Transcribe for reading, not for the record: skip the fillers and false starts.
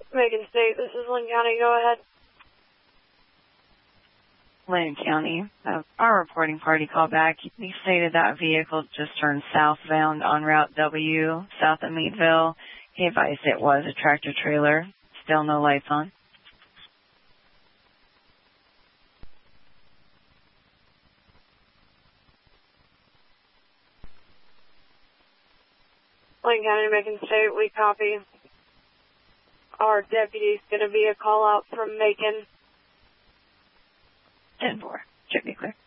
Macon State, this is Lynn County, go ahead. Lynn County, our reporting party called back. He stated that vehicle just turned southbound on Route W, south of Meadville. He advised it was a tractor trailer. Still no lights on. Lynn County, Macon State, we copy. Our deputy's going to be a call out from Macon. 10-4. Should be clear.